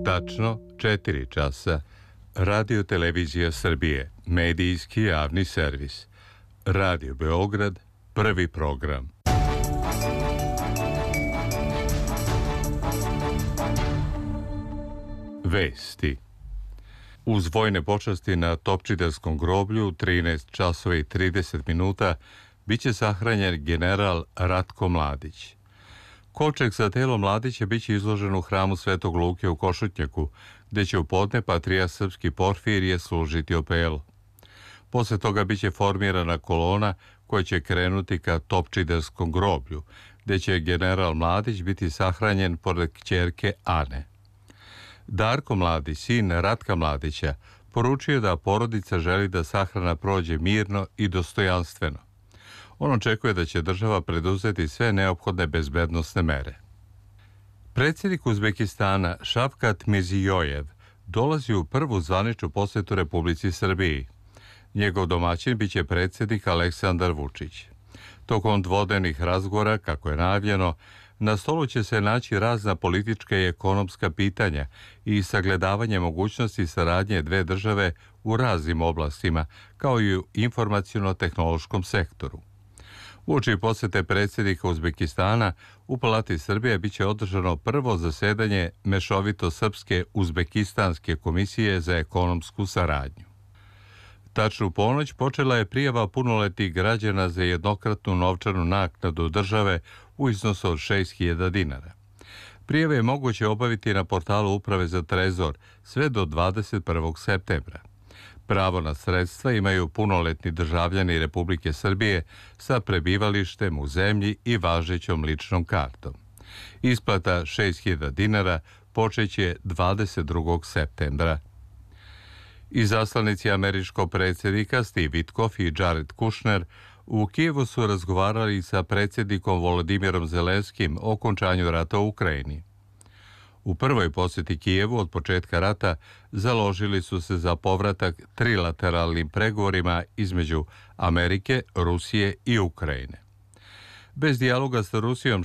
Tačno 4 časa. Radio Televizija Srbije, medijski javni servis. Radio Beograd, prvi program. Vesti. Uz vojne počasti na Topčiderskom groblju 13 časova i 30 minuta biće sahranjen general Ratko Mladić. Kovčeg sa telom Mladića biće izložen u hramu Svetog Luke u Košutnjaku, gde će u podne patrijarh srpski Porfirije služiti opelu. Posle toga biće formirana kolona koja će krenuti ka Topčiderskom groblju, gde će general Mladić biti sahranjen pored kćerke Ane. Darko Mladić, sin Ratka Mladića, poručio da porodica želi da sahrana prođe mirno i dostojanstveno. On očekuje da će država preduzeti sve neophodne bezbednosne mere. Predsjednik Uzbekistana Šavkat Mirzijojev dolazi u prvu zvaničnu posjetu Republici Srbiji. Njegov domaćin biće predsjednik Aleksandar Vučić. Tokom dvodnevnih razgovora, kako je najavljeno, na stolu će se naći razna politička i ekonomska pitanja i sagledavanje mogućnosti saradnje dve države u raznim oblastima, kao i u informaciono-tehnološkom sektoru. Uoči posjete predsjednika Uzbekistana, u Palati Srbije biće održano prvo zasedanje Mešovito-srpske Uzbekistanske komisije za ekonomsku saradnju. Tačno u ponoć počela je prijava punoletnih građana za jednokratnu novčanu naknadu države u iznosu od 6.000 dinara. Prijave je moguće obaviti na portalu Uprave za trezor sve do 21. septembra. Pravo na sredstva imaju punoletni državljani Republike Srbije sa prebivalištem u zemlji i važećom ličnom kartom. Isplata 6.000 dinara počeće 22. septembra. Izaslanici američkog predsjednika Steve Witkoff i Jared Kushner u Kijevu su razgovarali sa predsjednikom Volodimirom Zelenskim o okončanju rata u Ukrajini. U prvoj posjeti Kijevu od početka rata založili su se za povratak trilateralnim pregovorima između Amerike, Rusije i Ukrajine. Bez dijaloga sa Rusijom